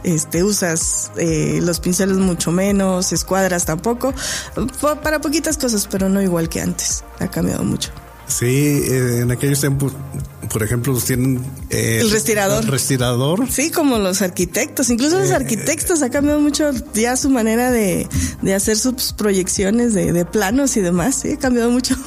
usas los pinceles mucho menos, escuadras tampoco, para poquitas cosas, pero no igual que antes, ha cambiado mucho. Sí, en aquellos tiempos, por ejemplo, tienen el respirador. El respirador. Sí, como los arquitectos. Incluso los arquitectos ha cambiado mucho ya su manera de hacer sus proyecciones de planos y demás. Sí, ha cambiado mucho.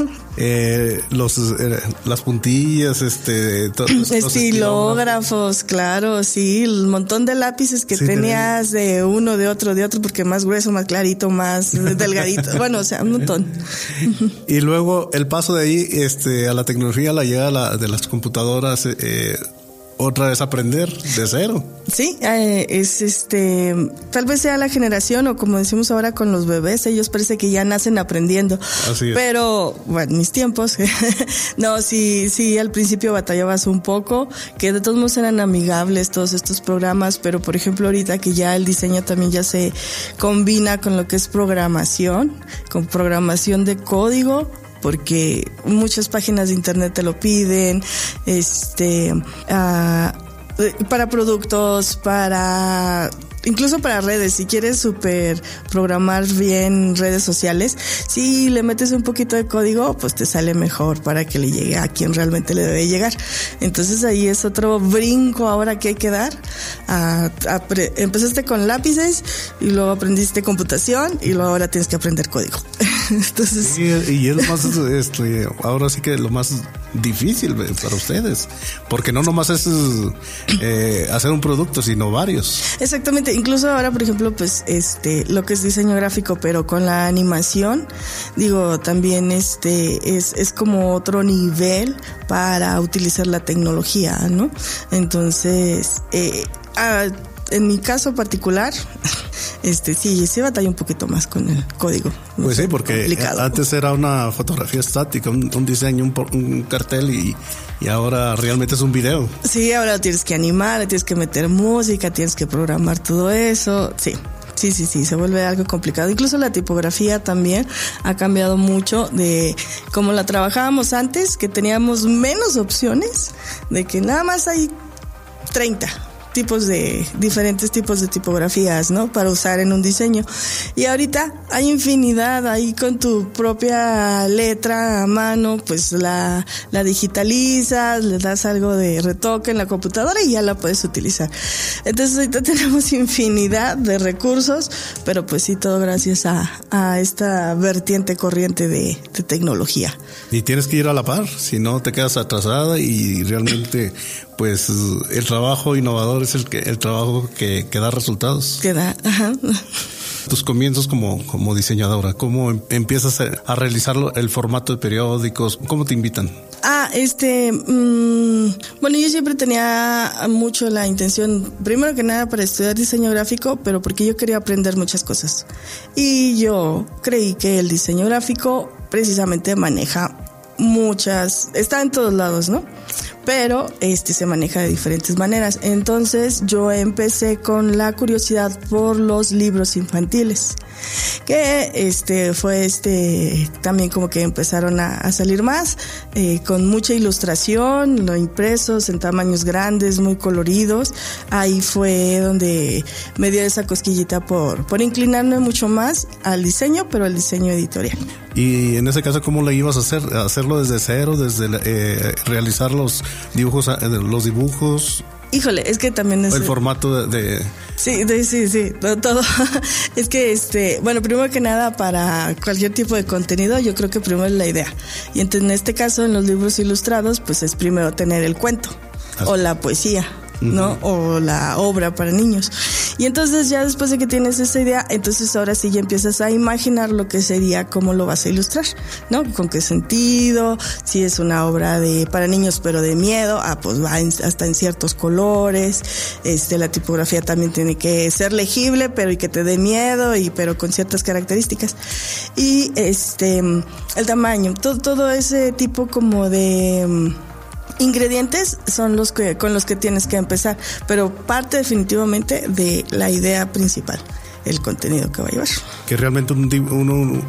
Las puntillas, estilógrafos, claro, sí, el montón de lápices que tenías de uno, de otro, porque más grueso, más clarito, más delgadito. Bueno, o sea, un montón. Y luego el paso de ahí a la tecnología, la llegada de las computadoras, otra vez aprender de cero. Sí, tal vez sea la generación, o como decimos ahora con los bebés, ellos parece que ya nacen aprendiendo. Así es. Pero, bueno, mis tiempos, no, sí, al principio batallabas un poco, que de todos modos eran amigables todos estos programas, pero por ejemplo ahorita que ya el diseño también ya se combina con lo que es programación, con programación de código, porque muchas páginas de internet te lo piden, para productos, incluso para redes. Si quieres programar bien redes sociales, si le metes un poquito de código, pues te sale mejor para que le llegue a quien realmente le debe llegar. Entonces ahí es otro brinco ahora que hay que dar. Empezaste con lápices y luego aprendiste computación y luego ahora tienes que aprender código. Entonces, sí, y es lo más, ahora sí que lo más difícil para ustedes, porque no nomás es hacer un producto, sino varios. Exactamente. Incluso ahora, por ejemplo, pues lo que es diseño gráfico, pero con la animación, también es como otro nivel para utilizar la tecnología, ¿no? Entonces, en mi caso particular, sí batalla un poquito más con el código. Pues sí, porque complicado. Antes era una fotografía estática, un diseño, un cartel, y ahora realmente es un video. Sí, ahora tienes que animar, tienes que meter música, tienes que programar todo eso. Sí, se vuelve algo complicado. Incluso la tipografía también ha cambiado mucho de cómo la trabajábamos antes, que teníamos menos opciones, de que nada más hay 30 diferentes tipos de tipografías, ¿no? Para usar en un diseño. Y ahorita hay infinidad, ahí con tu propia letra a mano, pues la digitalizas, le das algo de retoque en la computadora y ya la puedes utilizar. Entonces ahorita tenemos infinidad de recursos, pero pues sí, todo gracias a esta vertiente corriente de tecnología. Y tienes que ir a la par, si no te quedas atrasada, y realmente pues el trabajo innovador es el trabajo que da resultados. Ajá. Tus comienzos como diseñadora, ¿cómo empiezas a realizar el formato de periódicos? ¿Cómo te invitan? Bueno, yo siempre tenía mucho la intención, primero que nada, para estudiar diseño gráfico, pero porque yo quería aprender muchas cosas. Y yo creí que el diseño gráfico precisamente maneja está en todos lados, ¿no? Pero se maneja de diferentes maneras. Entonces yo empecé con la curiosidad por los libros infantiles, que fue también como que empezaron a salir más, con mucha ilustración, lo impresos en tamaños grandes, muy coloridos. Ahí fue donde me dio esa cosquillita por inclinarme mucho más al diseño, pero al diseño editorial. Y en ese caso, ¿cómo le ibas a hacer? ¿Hacerlo desde cero, desde realizar los dibujos? Híjole, es que también es el formato de... Sí, todo. Es que, bueno, primero que nada, para cualquier tipo de contenido, yo creo que primero es la idea. Y en este caso, en los libros ilustrados, pues es primero tener el cuento o la poesía, ¿no? O la obra para niños. Y entonces ya después de que tienes esa idea, entonces ahora sí ya empiezas a imaginar lo que sería, cómo lo vas a ilustrar, ¿no? Con qué sentido, si es una obra para niños pero de miedo, pues va hasta en ciertos colores. La tipografía también tiene que ser legible, pero y que te dé miedo, pero con ciertas características. Y el tamaño, todo ese tipo como de ingredientes son con los que tienes que empezar, pero parte definitivamente de la idea principal, el contenido que va a llevar. Que realmente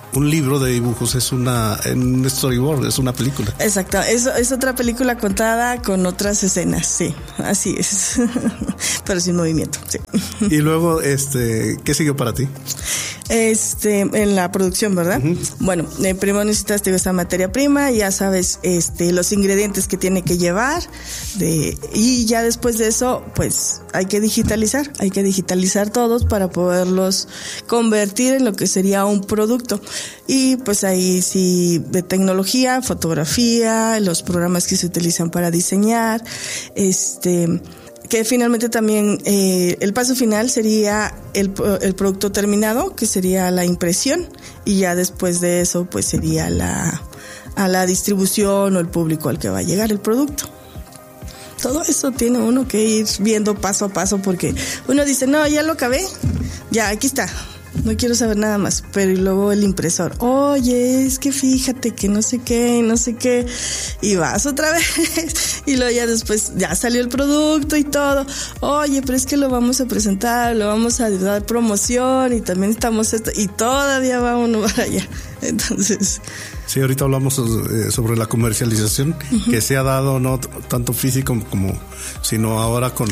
un libro de dibujos es un storyboard, es una película. Exacto, es otra película contada con otras escenas, sí, así es, pero sin movimiento, sí. Y luego, ¿qué siguió para ti? En la producción, ¿verdad? Uh-huh. Bueno, primero necesitas esa materia prima, ya sabes, los ingredientes que tiene que llevar, y ya después de eso, pues, hay que digitalizar todos para poderlos convertir en lo que sería un producto. Y pues ahí sí, de tecnología, fotografía, los programas que se utilizan para diseñar, que finalmente también el paso final sería el producto terminado, que sería la impresión, y ya después de eso pues sería a la distribución o el público al que va a llegar el producto. Todo eso tiene uno que ir viendo paso a paso, porque uno dice, no, ya lo acabé, ya aquí está, no quiero saber nada más. Pero y luego el impresor, oye, es que fíjate que no sé qué, y vas otra vez, y luego ya después ya salió el producto y todo, oye, pero es que lo vamos a presentar, lo vamos a dar promoción, y también estamos y todavía va uno para allá. Entonces, sí, ahorita hablamos sobre la comercialización, uh-huh, que se ha dado no tanto físico sino ahora con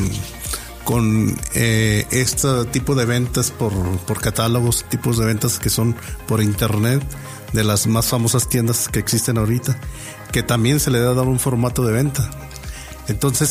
este tipo de ventas por catálogos, tipos de ventas que son por internet, de las más famosas tiendas que existen ahorita, que también se le da un formato de venta. Entonces,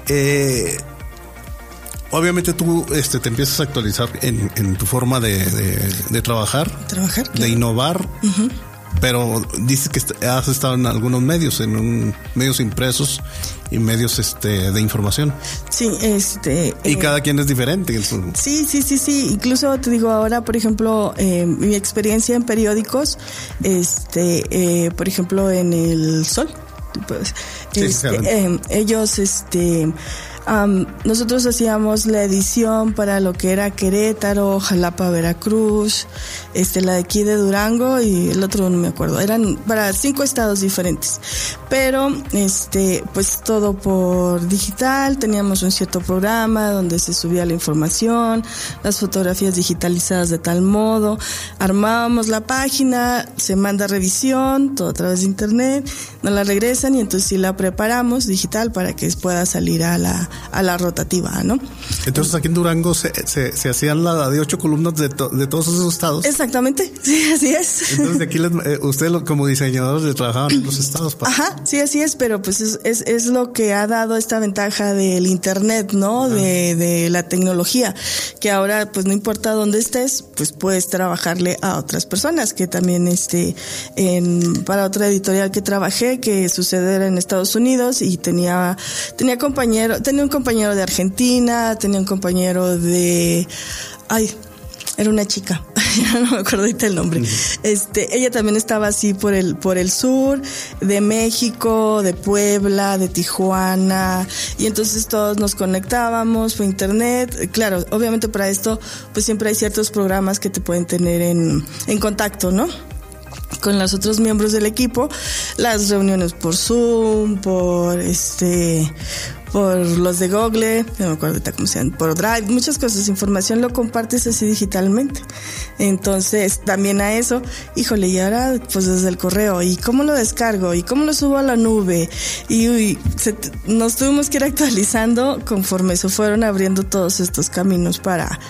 obviamente tú te empiezas a actualizar en tu forma de trabajar, claro, de innovar, uh-huh, pero dices que has estado en algunos medios, medios impresos y medios de información. Sí, y cada quien es diferente. Sí. Incluso te digo ahora, por ejemplo, mi experiencia en periódicos, por ejemplo, en El Sol, pues, ellos, nosotros hacíamos la edición para lo que era Querétaro, Jalapa, Veracruz, la de aquí de Durango y el otro no me acuerdo, eran para 5 estados diferentes, pero pues todo por digital, teníamos un cierto programa donde se subía la información, las fotografías digitalizadas de tal modo, armábamos la página, se manda a revisión, todo a través de internet, nos la regresan y entonces sí la preparamos digital para que pueda salir a la rotativa, ¿no? Entonces aquí en Durango se hacían la de 8 columnas de todos esos estados. Exactamente, sí, así es. Entonces aquí ustedes como diseñadores le trabajaban en los estados. Ajá, sí, así es, pero pues es lo que ha dado esta ventaja del internet, ¿no? Uh-huh. De la tecnología, que ahora pues no importa dónde estés, pues puedes trabajarle a otras personas, que también para otra editorial que trabajé, que sucediera en Estados Unidos, y tenía un compañero de Argentina, tenía un compañero era una chica, ya no me acuerdo ahorita el nombre. Ella también estaba así por el sur de México, de Puebla, de Tijuana, y entonces todos nos conectábamos por internet. Claro, obviamente para esto pues siempre hay ciertos programas que te pueden tener en contacto, ¿no? Con los otros miembros del equipo, las reuniones por Zoom, por los de Google, no me acuerdo ahorita cómo se llaman, por Drive, muchas cosas, información lo compartes así digitalmente. Entonces, también a eso, híjole, y ahora pues desde el correo, ¿y cómo lo descargo? ¿Y cómo lo subo a la nube? Nos tuvimos que ir actualizando conforme se fueron abriendo todos estos caminos para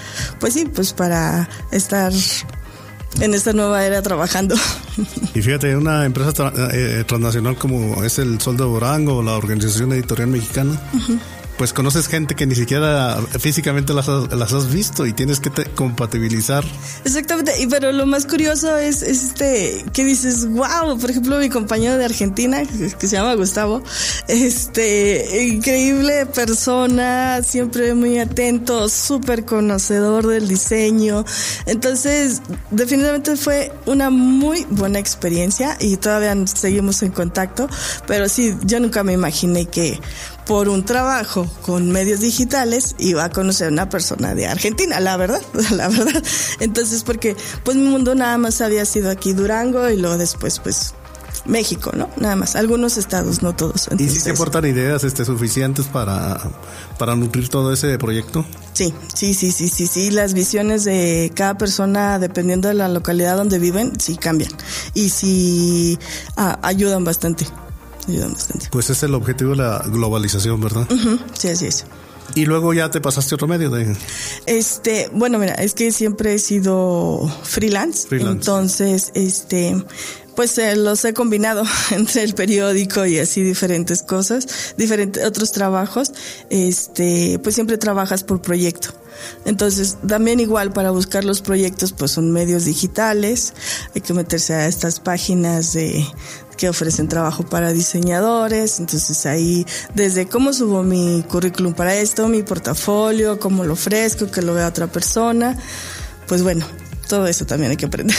estar en esta nueva era trabajando. Y fíjate, una empresa transnacional como es el Sol de Durango o la Organización Editorial Mexicana, uh-huh, pues conoces gente que ni siquiera físicamente las has visto y tienes que compatibilizar. Exactamente, pero lo más curioso es que dices, wow, por ejemplo, mi compañero de Argentina, que se llama Gustavo, increíble persona, siempre muy atento, súper conocedor del diseño. Entonces, definitivamente fue una muy buena experiencia y todavía seguimos en contacto, pero sí, yo nunca me imaginé que por un trabajo con medios digitales iba a conocer a una persona de Argentina, la verdad. Entonces, porque pues mi mundo nada más había sido aquí Durango y luego después pues México, ¿no? Nada más, algunos estados, no todos. Entonces, ¿y si te aportan ideas suficientes para nutrir todo ese proyecto? Sí. Las visiones de cada persona, dependiendo de la localidad donde viven, sí cambian. Y sí ayudan bastante. Pues es el objetivo de la globalización, ¿verdad? Sí, así es. Y luego ya te pasaste a otro medio de... Bueno, mira, es que siempre he sido freelance. Entonces, pues los he combinado entre el periódico y así diferentes cosas, otros trabajos. Pues siempre trabajas por proyecto. Entonces, también igual para buscar los proyectos, pues son medios digitales. Hay que meterse a estas páginas que ofrecen trabajo para diseñadores. Entonces ahí, desde cómo subo mi currículum para esto, mi portafolio, cómo lo ofrezco, que lo vea otra persona. Pues bueno, todo eso también hay que aprender.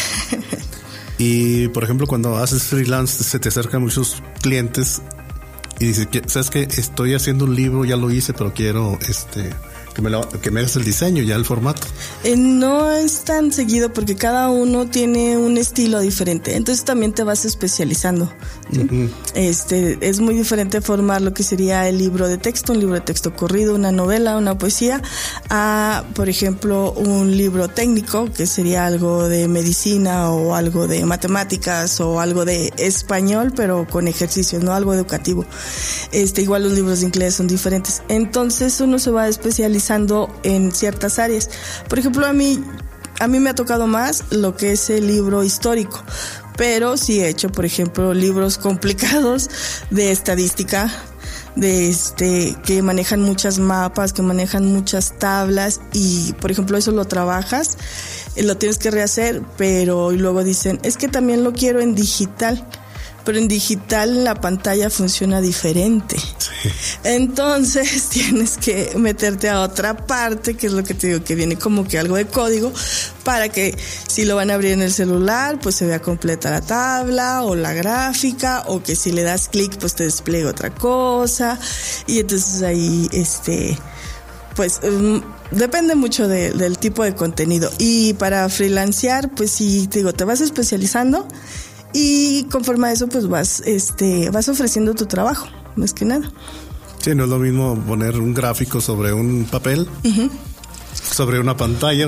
Y por ejemplo, cuando haces freelance, se te acercan muchos clientes y dices, ¿sabes qué? Estoy haciendo un libro, ya lo hice, pero quiero que me hagas el diseño, ya el formato. No es tan seguido porque cada uno tiene un estilo diferente, entonces también te vas especializando, ¿sí? Es muy diferente formar lo que sería el libro de texto, un libro de texto corrido, una novela, una poesía, a, por ejemplo, un libro técnico, que sería algo de medicina o algo de matemáticas o algo de español, pero con ejercicios, no algo educativo. Igual los libros de inglés son diferentes, entonces uno se va especializando en ciertas áreas. Por ejemplo, a mí me ha tocado más lo que es el libro histórico, pero sí he hecho, por ejemplo, libros complicados de estadística, que manejan muchas mapas, que manejan muchas tablas, y por ejemplo eso lo trabajas, lo tienes que rehacer, pero y luego dicen, es que también lo quiero en digital. Pero en digital la pantalla funciona diferente. Sí. Entonces tienes que meterte a otra parte, que es lo que te digo, que viene como que algo de código, para que si lo van a abrir en el celular, pues se vea completa la tabla o la gráfica, o que si le das clic, pues te despliegue otra cosa. Y entonces ahí, pues depende mucho del tipo de contenido. Y para freelancear, pues sí, te digo, te vas especializando. Y conforme a eso, pues vas ofreciendo tu trabajo, más que nada. Sí, no es lo mismo poner un gráfico sobre un papel, sobre una pantalla,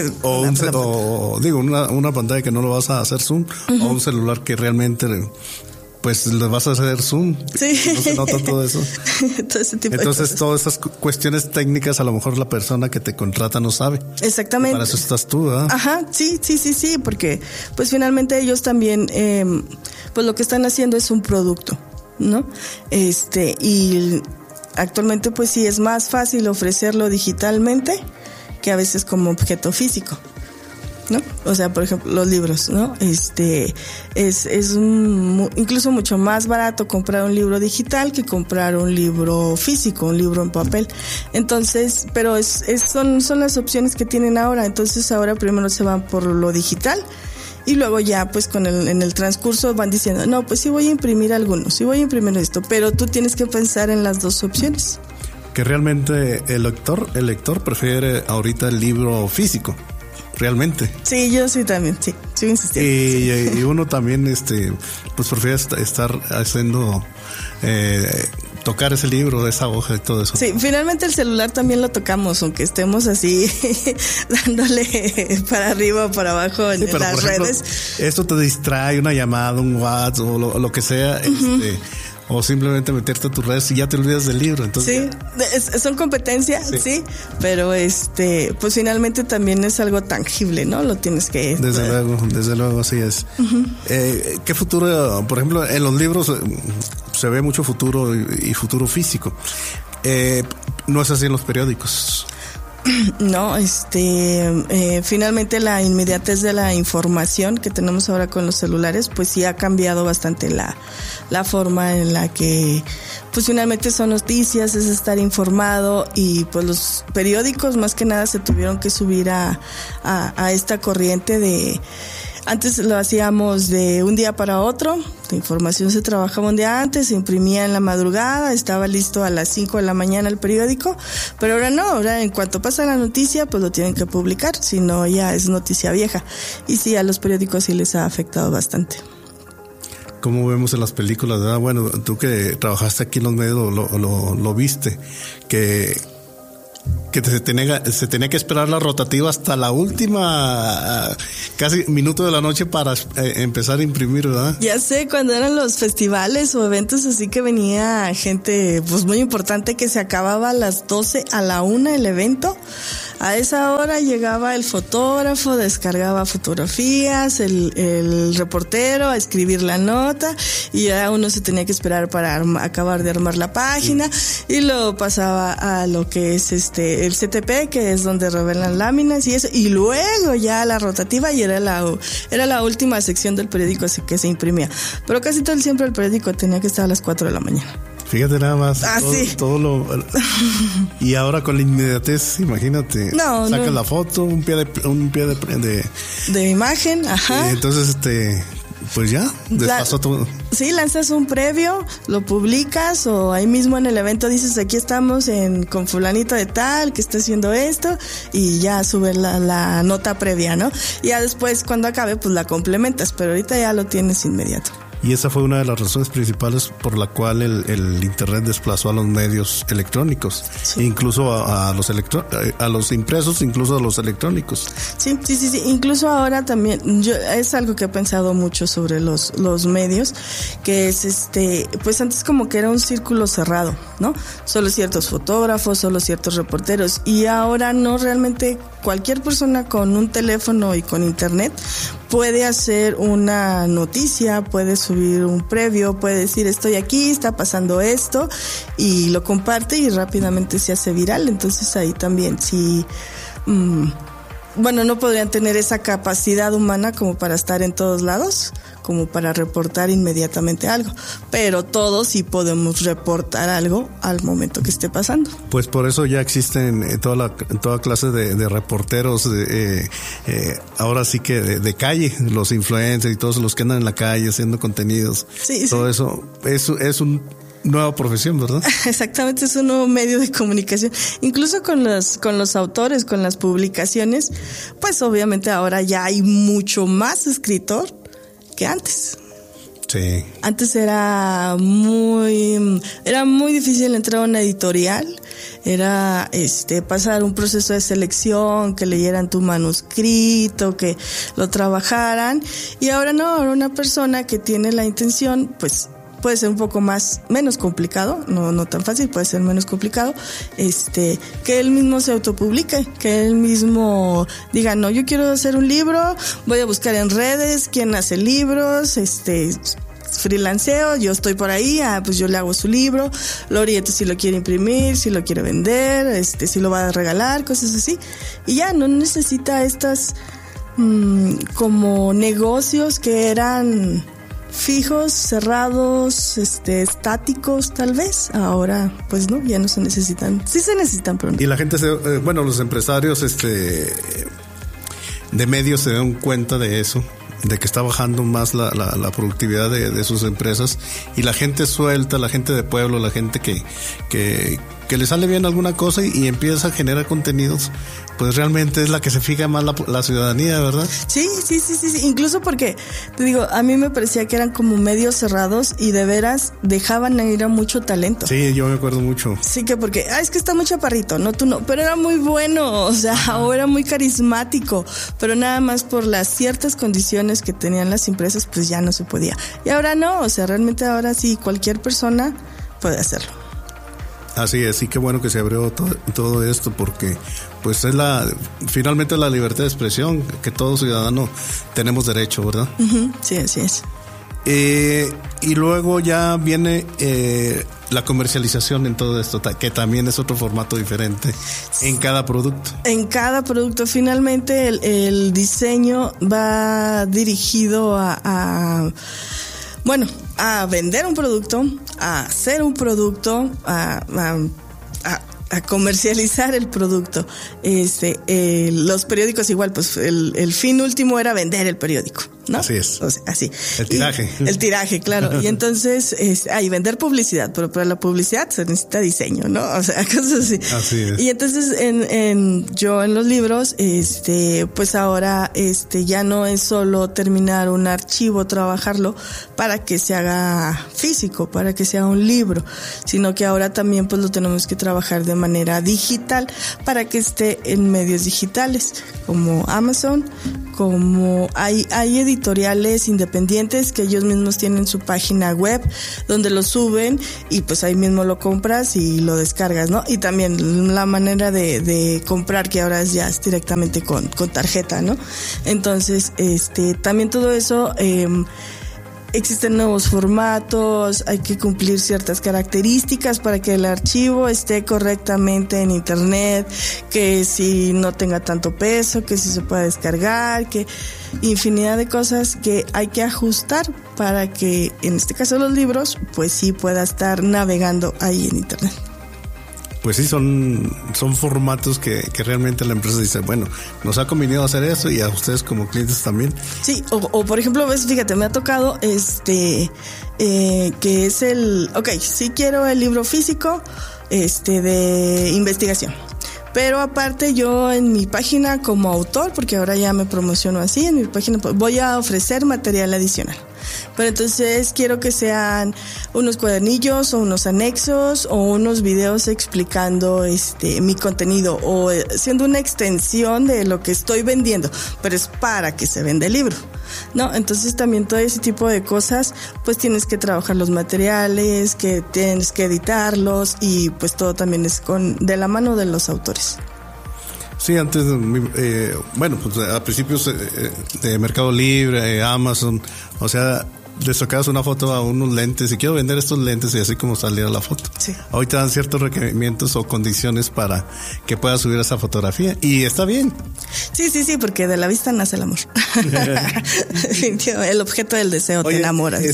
una pantalla que no lo vas a hacer zoom, o un celular que realmente pues le vas a hacer zoom. Sí. No se nota todo eso. Todo ese tipo Entonces, de todas esas cuestiones técnicas, a lo mejor la persona que te contrata no sabe. Exactamente. Para eso estás tú, ¿verdad? Ajá, sí, porque pues finalmente ellos también, pues lo que están haciendo es un producto, ¿no? Y actualmente pues sí es más fácil ofrecerlo digitalmente que a veces como objeto físico, ¿no? O sea, por ejemplo, los libros, ¿no? Incluso mucho más barato comprar un libro digital que comprar un libro físico, un libro en papel. Entonces, pero son las opciones que tienen ahora. Entonces, ahora primero se van por lo digital y luego ya, pues, en el transcurso van diciendo, no, pues sí voy a imprimir algunos, sí voy a imprimir esto, pero tú tienes que pensar en las dos opciones. Que realmente el lector prefiere ahorita el libro físico. Realmente. Sí, yo sí también, sí, sigo insistiendo. Y uno también, pues prefiere estar haciendo, tocar ese libro, esa hoja y todo eso. Sí, finalmente el celular también lo tocamos, aunque estemos así dándole para arriba o para abajo en las redes. Esto te distrae, una llamada, un WhatsApp o lo que sea, o simplemente meterte a tus redes y ya te olvidas del libro. Entonces, sí, son competencias, sí, pero pues finalmente también es algo tangible, ¿no? Lo tienes que... Desde luego, así es. ¿Qué futuro, por ejemplo, en los libros se ve mucho futuro y futuro físico? No es así en los periódicos. No, finalmente la inmediatez de la información que tenemos ahora con los celulares, pues sí ha cambiado bastante la forma en la que, pues finalmente son noticias, es estar informado, y pues los periódicos más que nada se tuvieron que subir a esta corriente de... Antes lo hacíamos de un día para otro, la información se trabajaba un día antes, se imprimía en la madrugada, estaba listo a las 5 de la mañana el periódico, pero ahora no, ahora en cuanto pasa la noticia, pues lo tienen que publicar, si no ya es noticia vieja. Y sí, a los periódicos sí les ha afectado bastante. Como vemos en las películas, ¿verdad? Bueno, tú que trabajaste aquí en los medios lo viste, que que se tenía que esperar la rotativa hasta la última, casi minuto de la noche para empezar a imprimir, ¿verdad? Ya sé, cuando eran los festivales o eventos así que venía gente pues muy importante, que se acababa a las 12 a la 1 el evento. A esa hora llegaba el fotógrafo, descargaba fotografías, el reportero a escribir la nota, y ya uno se tenía que esperar para acabar de armar la página, y lo pasaba a lo que es el CTP, que es donde revelan láminas y eso, y luego ya la rotativa, y era la última sección del periódico así que se imprimía. Pero casi siempre el periódico tenía que estar a las 4 de la mañana. Fíjate nada más. Sí. Todo lo. Y ahora con la inmediatez, imagínate. Sacas la foto, un pie de imagen, ajá. Entonces, pues ya, despasó todo. Sí, lanzas un previo, lo publicas, o ahí mismo en el evento dices, aquí estamos con fulanito de tal, que está haciendo esto, y ya subes la nota previa, ¿no? Y ya después, cuando acabe, pues la complementas, pero ahorita ya lo tienes inmediato. Y esa fue una de las razones principales por la cual el Internet desplazó a los medios electrónicos, sí. Incluso a los impresos, incluso a los electrónicos. Sí. Incluso ahora también, es algo que he pensado mucho sobre los medios, que es pues antes como que era un círculo cerrado, ¿no? Solo ciertos fotógrafos, solo ciertos reporteros, y ahora no, realmente cualquier persona con un teléfono y con Internet puede hacer una noticia, puede subir un previo, puede decir estoy aquí, está pasando esto, y lo comparte y rápidamente se hace viral. Entonces ahí también sí, no podrían tener esa capacidad humana como para estar en todos lados, como para reportar inmediatamente algo, pero todos sí podemos reportar algo al momento que esté pasando. Pues por eso ya existen toda clase de reporteros ahora sí que de calle, los influencers y todos los que andan en la calle haciendo contenidos. Sí. Todo eso es un nueva profesión, ¿verdad? Exactamente, es un nuevo medio de comunicación. Incluso con los autores, con las publicaciones, pues obviamente ahora ya hay mucho más escritor que antes. Sí. Antes era muy difícil entrar a una editorial, era pasar un proceso de selección, que leyeran tu manuscrito, que lo trabajaran, y ahora no, ahora una persona que tiene la intención, pues puede ser un poco menos complicado, no tan fácil, puede ser menos complicado, que él mismo se autopublique, que él mismo diga, no, yo quiero hacer un libro, voy a buscar en redes quién hace libros, freelanceo, yo estoy por ahí, pues yo le hago su libro, lo oriento si lo quiere imprimir, si lo quiere vender, si lo va a regalar, cosas así, y ya no necesita estas como negocios que eran fijos, cerrados, estáticos tal vez. Ahora pues no, ya no se necesitan. Sí se necesitan, pero no. Y la gente los empresarios de medios se dan cuenta de eso, de que está bajando más la productividad de sus empresas, y la gente suelta, la gente de pueblo, la gente que le sale bien alguna cosa y empieza a generar contenidos, pues realmente es la que se fija más la ciudadanía, ¿verdad? Sí, incluso porque, te digo, a mí me parecía que eran como medios cerrados y de veras dejaban ir a mucho talento. Sí, yo me acuerdo mucho. Sí, que porque, es que está muy chaparrito, no, tú no, pero era muy bueno, o era muy carismático, pero nada más por las ciertas condiciones que tenían las empresas, pues ya no se podía. Y ahora no, realmente ahora sí cualquier persona puede hacerlo. Así es, y qué bueno que se abrió todo esto, porque pues finalmente la libertad de expresión que todo ciudadano tenemos derecho, ¿verdad? Uh-huh. Sí, así es. Y luego ya viene la comercialización en todo esto, que también es otro formato diferente en cada producto. En cada producto, finalmente el diseño va dirigido a vender un producto, a hacer un producto, a comercializar el producto. Los periódicos igual, pues el fin último era vender el periódico. ¿no? Así es. O sea, así. El tiraje. El tiraje, claro. Y entonces, vender publicidad, pero para la publicidad se necesita diseño, ¿no? O sea, cosas así. Así es. Y entonces, yo en los libros, pues ahora, ya no es solo terminar un archivo, trabajarlo para que se haga físico, para que sea un libro, sino que ahora también pues lo tenemos que trabajar de manera digital para que esté en medios digitales, como Amazon, como hay editoriales independientes que ellos mismos tienen su página web donde lo suben y pues ahí mismo lo compras y lo descargas, ¿no? Y también la manera de comprar, que ahora ya es directamente con tarjeta, ¿no? Entonces, también todo eso, existen nuevos formatos, hay que cumplir ciertas características para que el archivo esté correctamente en internet, que si no tenga tanto peso, que si se pueda descargar, que infinidad de cosas que hay que ajustar para que, en este caso los libros, pues sí pueda estar navegando ahí en internet. Pues sí, son formatos que realmente la empresa dice, bueno, nos ha convenido hacer eso y a ustedes como clientes también. Sí, o por ejemplo, ves, fíjate, me ha tocado que es sí quiero el libro físico, de investigación. Pero aparte yo en mi página como autor, porque ahora ya me promociono así, en mi página voy a ofrecer material adicional. Pero entonces quiero que sean unos cuadernillos o unos anexos o unos videos explicando mi contenido o siendo una extensión de lo que estoy vendiendo, pero es para que se venda el libro, ¿no? Entonces también todo ese tipo de cosas, pues tienes que trabajar los materiales, que tienes que editarlos y pues todo también es de la mano de los autores. Sí, antes, pues a principios de Mercado Libre, Amazon, o sea, le sacabas una foto a unos lentes y quiero vender estos lentes y así como saliera la foto. Sí. Hoy te dan ciertos requerimientos o condiciones para que puedas subir esa fotografía y está bien. Sí, porque de la vista nace el amor. El objeto del deseo. Oye, te enamoras.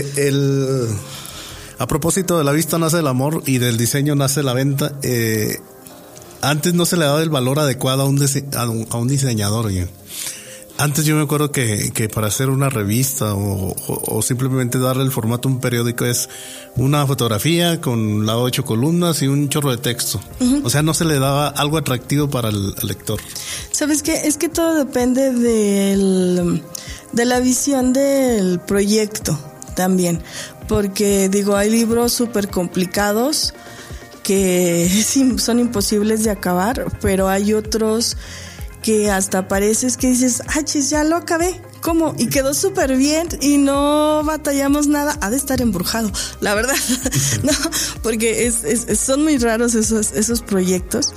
A propósito de la vista nace el amor y del diseño nace la venta, antes no se le daba el valor adecuado a un diseñador, oye. Antes yo me acuerdo que para hacer una revista o simplemente darle el formato a un periódico es una fotografía con las 8 columnas y un chorro de texto. Uh-huh. O sea, no se le daba algo atractivo para el lector. ¿Sabes qué? Es que todo depende de la visión del proyecto también. Porque, hay libros súper complicados que son imposibles de acabar, pero hay otros que hasta pareces que dices, ya lo acabé, ¿cómo? Y quedó súper bien y no batallamos nada, ha de estar embrujado, la verdad, no, porque son muy raros esos proyectos,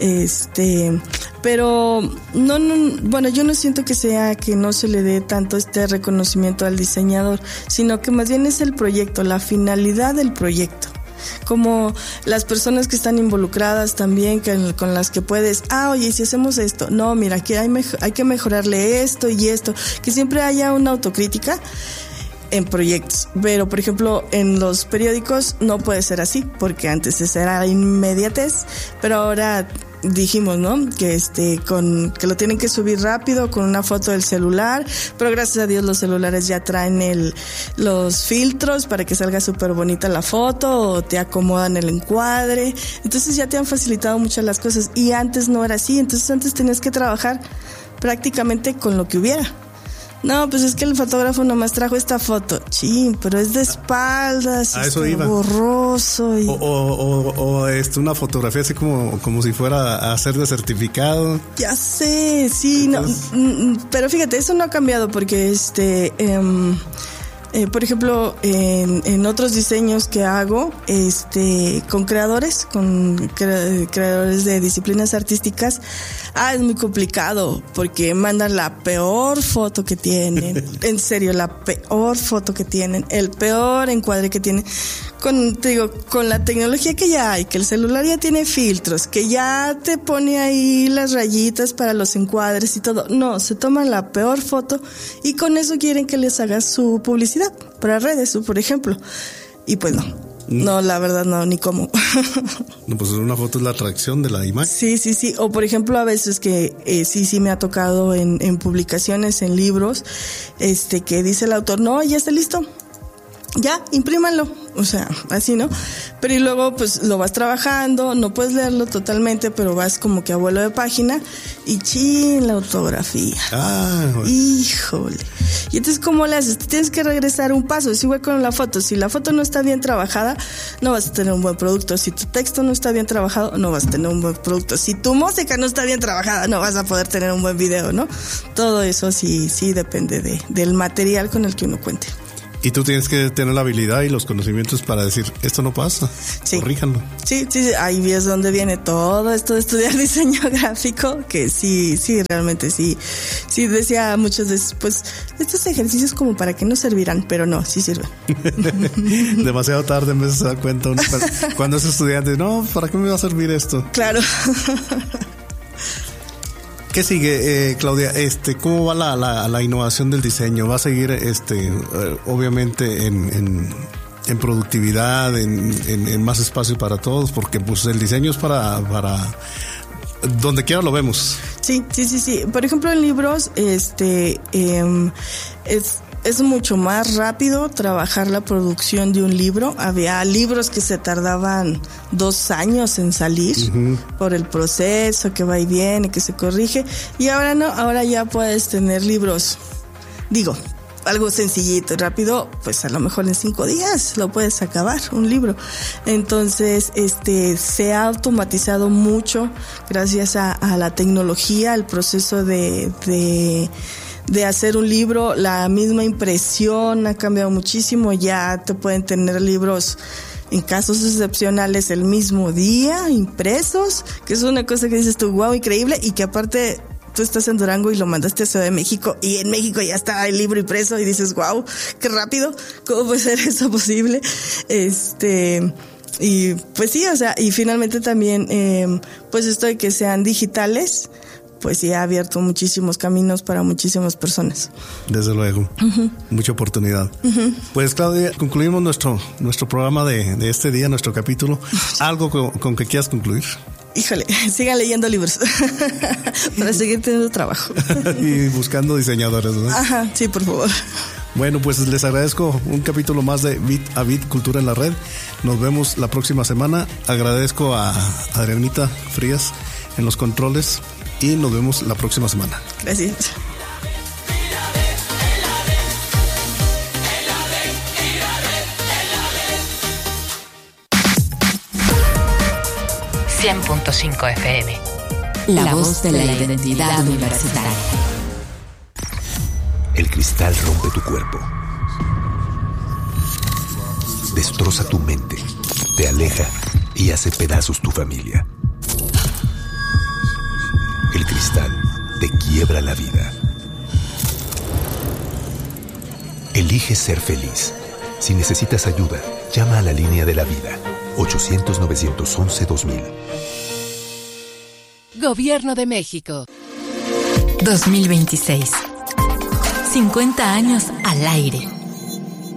pero bueno, yo no siento que sea que no se le dé tanto reconocimiento al diseñador, sino que más bien es el proyecto, la finalidad del proyecto. Como las personas que están involucradas también, con las que puedes, oye, si hacemos esto, no, mira, aquí hay que mejorarle esto y esto, que siempre haya una autocrítica en proyectos. Pero, por ejemplo, en los periódicos no puede ser así, porque antes era la inmediatez, pero ahora dijimos, ¿no? Que que lo tienen que subir rápido con una foto del celular, pero gracias a Dios los celulares ya traen los filtros para que salga súper bonita la foto o te acomodan el encuadre. Entonces ya te han facilitado muchas las cosas y antes no era así. Entonces antes tenías que trabajar prácticamente con lo que hubiera. No, pues es que el fotógrafo nomás trajo esta foto. Pero es de espaldas, borroso. O una fotografía así como si fuera a ser de certificado. Ya sé, sí, entonces... no, pero fíjate, eso no ha cambiado porque por ejemplo, en otros diseños que hago, con creadores de disciplinas artísticas, es muy complicado porque mandan la peor foto que tienen, en serio, la peor foto que tienen, el peor encuadre que tienen. Con la tecnología que ya hay, que el celular ya tiene filtros, que ya te pone ahí las rayitas para los encuadres y todo. No, se toman la peor foto y con eso quieren que les hagas su publicidad para redes, por ejemplo. Y pues no. No, la verdad no, ni cómo. No, pues una foto es la atracción de la imagen. Sí. O por ejemplo, a veces que sí me ha tocado en publicaciones, en libros, que dice el autor, no, ya está listo. Ya, imprímanlo, o sea, así, ¿no? Pero y luego pues lo vas trabajando, no puedes leerlo totalmente, pero vas como que a vuelo de página y la ortografía. Híjole. Y entonces, ¿cómo le haces? Tienes que regresar un paso, es igual con la foto. Si la foto no está bien trabajada, no vas a tener un buen producto. Si tu texto no está bien trabajado, no vas a tener un buen producto. Si tu música no está bien trabajada, no vas a poder tener un buen video, ¿no? Todo eso sí depende del material con el que uno cuente. Y tú tienes que tener la habilidad y los conocimientos para decir, esto no pasa, corríjanlo. Sí, ahí es donde viene todo esto de estudiar diseño gráfico, que sí, realmente sí decía muchas veces, pues, estos ejercicios como para qué no servirán, pero no, sí sirven. Demasiado tarde en vez de se da cuenta uno cuando es estudiante, no, ¿para qué me va a servir esto? Claro. ¿Qué sigue, Claudia? ¿Cómo va la innovación del diseño? ¿Va a seguir, obviamente, en productividad, en más espacio para todos? Porque, pues, el diseño es para donde quiera lo vemos. Sí. Por ejemplo, en libros, es mucho más rápido trabajar la producción de un libro. Había libros que se tardaban 2 años en salir por el proceso que va y viene, que se corrige. Y ahora no, ahora ya puedes tener libros, algo sencillito y rápido, pues a lo mejor en 5 días lo puedes acabar, un libro. Entonces, se ha automatizado mucho gracias a la tecnología, el proceso de hacer un libro. La misma impresión ha cambiado muchísimo. Ya te pueden tener libros en casos excepcionales el mismo día impresos, que es una cosa que dices tú, wow, increíble, y que aparte tú estás en Durango y lo mandaste a Ciudad de México y en México ya está el libro impreso y dices, wow, qué rápido, ¿cómo puede ser eso posible? Y pues sí, o sea, y finalmente también pues esto de que sean digitales, pues sí ha abierto muchísimos caminos para muchísimas personas. Desde luego. Mucha oportunidad. Pues, Claudia, concluimos nuestro programa de este día, nuestro capítulo. ¿Algo con que quieras concluir? Híjole, sigan leyendo libros para seguir teniendo trabajo. Y buscando diseñadores, ¿no? Ajá, sí, por favor. Bueno, pues les agradezco un capítulo más de Bit a Bit Cultura en la Red. Nos vemos la próxima semana. Agradezco a Adrianita Frías en los controles y nos vemos la próxima semana. Gracias. 100.5 FM. La voz de la identidad universitaria. El cristal rompe tu cuerpo. Destroza tu mente. Te aleja y hace pedazos tu familia. El cristal te quiebra la vida. Elige ser feliz. Si necesitas ayuda, llama a la línea de la vida. 800-911-2000. Gobierno de México. 2026. 50 años al aire.